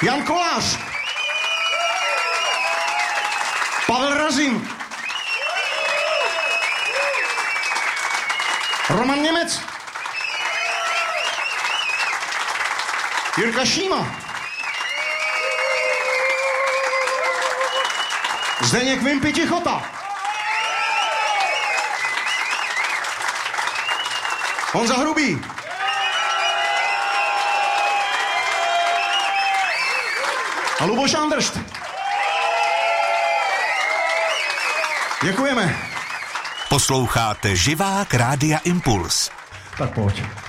Jan Kolář, Pavel Razin, Roman Němec, Jirka Šíma, Zdeněk Vimpy Tichota, Honza Hrubý, a Luboš Anderšt. Děkujeme. Posloucháte Živák Rádia Impuls. Tak pojď.